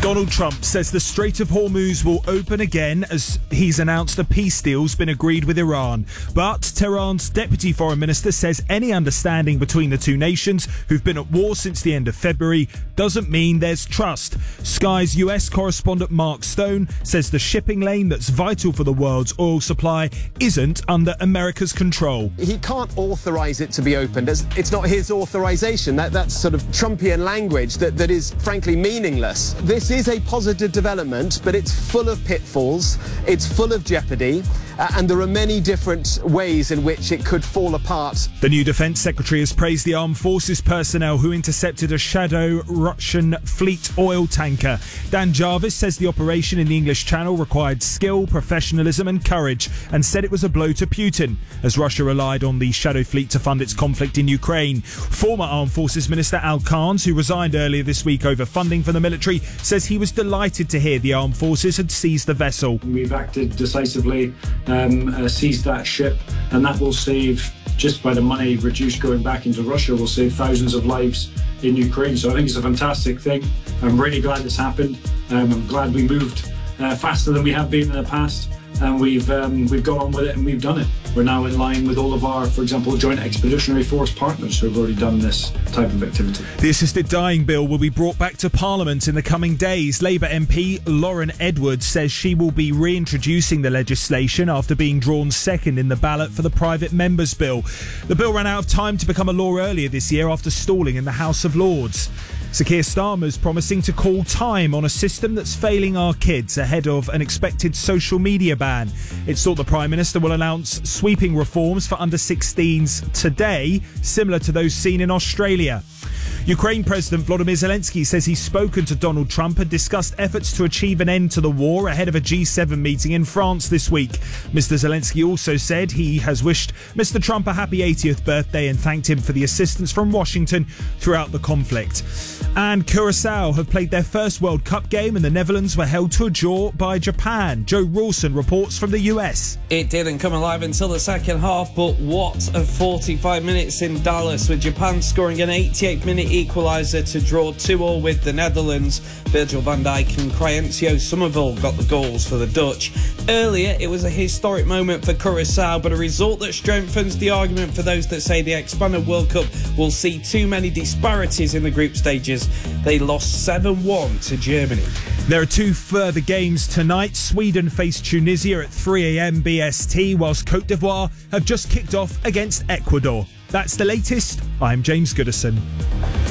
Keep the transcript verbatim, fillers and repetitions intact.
Donald Trump says the Strait of Hormuz will open again as he's announced a peace deal's been agreed with Iran. But Tehran's deputy foreign minister says any understanding between the two nations, who've been at war since the end of February, doesn't mean there's trust. Sky's U S correspondent Mark Stone says the shipping lane that's vital for the world's oil supply isn't under America's control. He can't authorise it to be opened. It's not his authorisation. That, that's sort of Trumpian language that, that is frankly meaningless. This is a positive development, but it's full of pitfalls, it's full of jeopardy, uh, and there are many different ways in which it could fall apart. The new Defence Secretary has praised the Armed Forces personnel who intercepted a shadow Russian fleet oil tanker. Dan Jarvis says the operation in the English Channel required skill, professionalism and courage, and said it was a blow to Putin, as Russia relied on the shadow fleet to fund its conflict in Ukraine. Former Armed Forces Minister Al Carnes, who resigned earlier this week over funding for the military, says he was delighted to hear the Armed Forces had seized the vessel. We've acted decisively, um, uh, seized that ship, and that will save, just by the money reduced going back into Russia, will save thousands of lives in Ukraine. So I think it's a fantastic thing. I'm really glad this happened. Um, I'm glad we moved uh, faster than we have been in the past, and we've um, we've got on with it and we've done it. We're now in line with all of our, for example, Joint Expeditionary Force partners who have already done this type of activity. The assisted dying bill will be brought back to Parliament in the coming days. Labour M P Lauren Edwards says she will be reintroducing the legislation after being drawn second in the ballot for the private members bill. The bill ran out of time to become a law earlier this year after stalling in the House of Lords. Sir Keir Starmer's promising to call time on a system that's failing our kids ahead of an expected social media ban. It's thought the Prime Minister will announce sweeping reforms for under sixteens today, similar to those seen in Australia. Ukraine President Volodymyr Zelensky says he's spoken to Donald Trump and discussed efforts to achieve an end to the war ahead of a G seven meeting in France this week. Mister Zelensky also said he has wished Mister Trump a happy eightieth birthday and thanked him for the assistance from Washington throughout the conflict. And Curaçao have played their first World Cup game and the Netherlands were held to a draw by Japan. Joe Rawson reports from the U S. It didn't come alive until the second half, but what a forty-five minutes in Dallas, with Japan scoring an eighty-eighth minute equaliser to draw two all with the Netherlands. Virgil van Dijk and Cryensio Somerville got the goals for the Dutch. Earlier, it was a historic moment for Curaçao, but a result that strengthens the argument for those that say the expanded World Cup will see too many disparities in the group stages. They lost seven one to Germany. There are two further games tonight. Sweden face Tunisia at three a.m. B S T, whilst Cote d'Ivoire have just kicked off against Ecuador. That's the latest. I'm James Goodison.